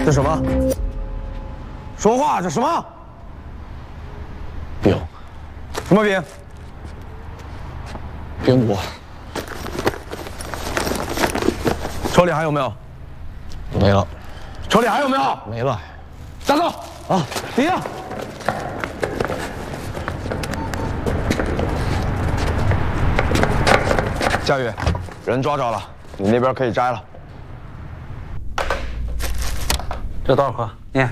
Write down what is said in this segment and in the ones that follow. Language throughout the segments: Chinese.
这什么？说话，这什么？ 饼。 什么饼？ 冰果。 车里还有没有？ 没了。 车里还有没有？ 没了。 站住！啊，停下！佳宇，人抓着了，你那边可以摘了。 这多少克？念。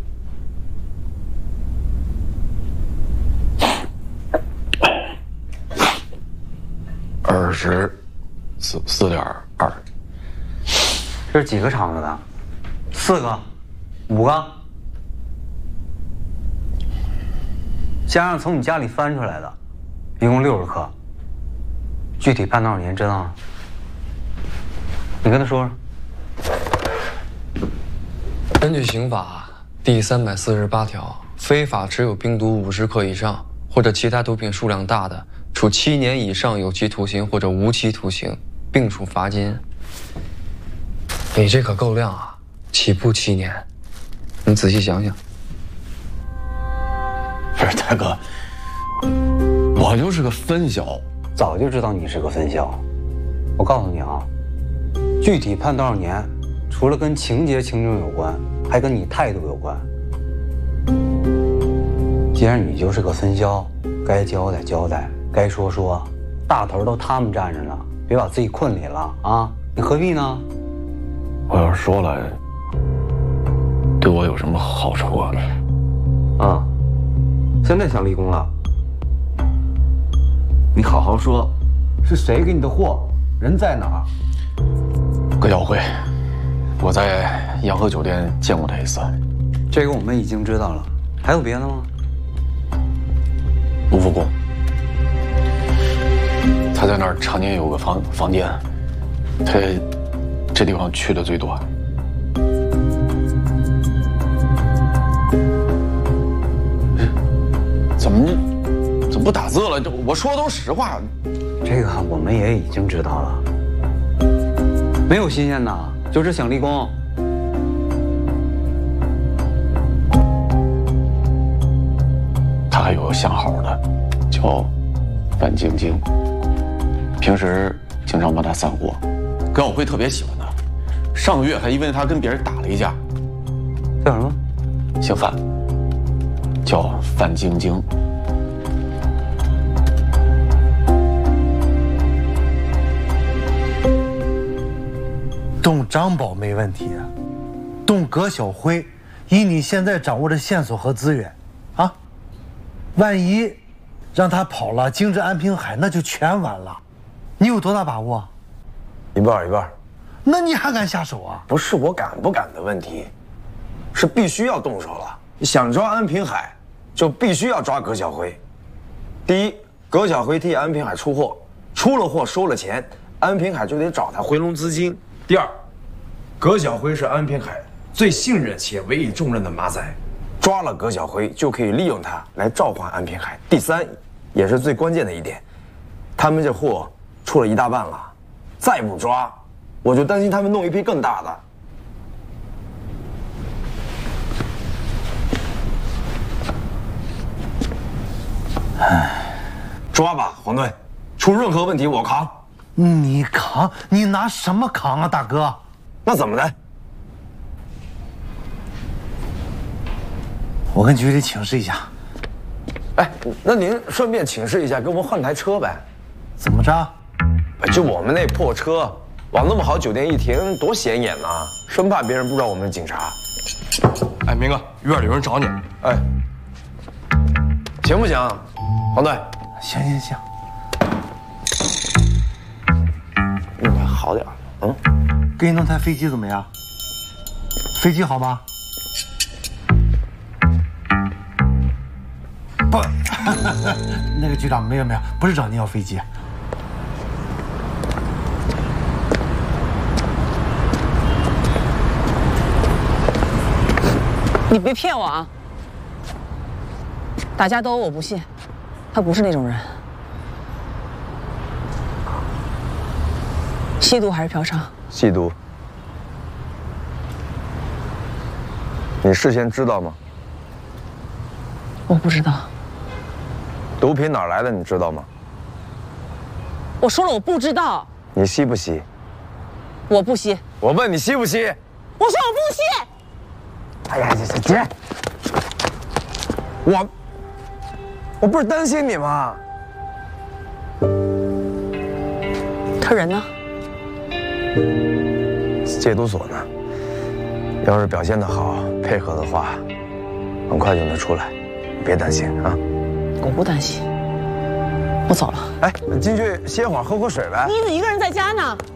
24.2。 这是几个厂子的？4个？5个？加上从你家里翻出来的，一共60克。具体判多少年知道吗？你跟他说说。 根据刑法第348条，非法持有冰毒50克以上或者其他毒品数量大的，处7年以上有期徒刑或者无期徒刑，并处罚金。你这可够量啊，起步7年。你仔细想想。 不是大哥，我就是个分销。 早就知道你是个分销。我告诉你啊，具体判多少年，除了跟情节轻重有关，还跟你态度有关。既然你就是个分销，该交代交代，该说说，大头都他们站着呢，别把自己困里了啊！你何必呢？ 我要是说了，对我有什么好处啊？ 啊，现在想立功了，你好好说，是谁给你的货？人在哪儿？ 葛晓辉，我在洋河酒店见过他一次。 这个我们已经知道了，还有别的吗？ 卢浮宫，他在那儿常年有个房间，他这地方去的最多。怎么不打字了？我说的都是实话。 这个我们也已经知道了，没有新鲜的，就是想立功。 他还有个相好的，叫范晶晶，平时经常帮他散货，葛晓辉特别喜欢他。上个月还因为他跟别人打了一架。 叫什么？ 姓范，叫范晶晶。 动张宝没问题，动葛晓辉，以你现在掌握的线索和资源，啊，万一让他跑了，经治安平海那就全完了。你有多大把握？ 一半一半。 那你还敢下手啊？ 不是我敢不敢的问题，是必须要动手了。想抓安平海，就必须要抓葛晓辉。第一，葛晓辉替安平海出货，出了货收了钱，安平海就得找他回笼资金。第二，葛晓辉是安平海最信任且委以重任的马仔，抓了葛晓辉就可以利用他来召唤安平海。第三，也是最关键的一点，他们这货出了一大半了，再不抓，我就担心他们弄一批更大的。抓吧，黄队，出任何问题我扛。 你扛？你拿什么扛啊，大哥？ 那怎么的？ 我跟局里请示一下。 哎，那您顺便请示一下，给我们换台车呗？ 怎么着？ 就我们那破车，往那么好酒店一停，多显眼呐！生怕别人不知道我们是警察。 哎，明哥，院里有人找你。 哎，行不行？黄队， 行行行。 你还好点，嗯？ 给你弄台飞机怎么样？飞机好吗？不，那个局长没有，不是找您要飞机。 你别骗我啊！打架斗殴我不信，他不是那种人。吸毒还是嫖娼？ 吸毒。 你事先知道吗？ 我不知道。 毒品哪儿来的？你知道吗？ 我说了我不知道。 你吸不吸？ 我不吸。 我问你吸不吸？ 我说我不吸。 哎呀，姐，我不是担心你吗？ 他人呢？ 戒毒所呢。要是表现得好，配合的话，很快就能出来，别担心啊。 我不担心。我走了。 哎，你进去歇会儿，喝口水呗。 妮子一个人在家呢。